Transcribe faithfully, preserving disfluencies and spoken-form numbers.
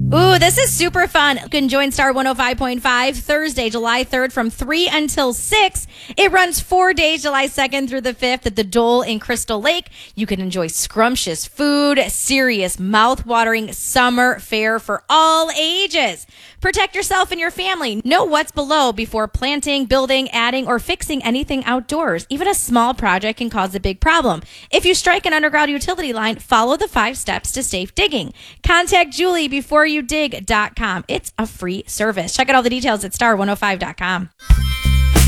Ooh, this is super fun. You can join Star one oh five point five Thursday, July third from three until six. It runs four days, July second through the fifth at the Dole in Crystal Lake. You can enjoy scrumptious food, serious mouth-watering summer fare for all ages. Protect yourself and your family. Know what's below before planting, building, adding, or fixing anything outdoors. Even a small project can cause a big problem. If you strike an underground utility line, follow the five steps to safe digging. Contact Julie before you dig dot com. It's a free service. Check out all the details at star one oh five dot com.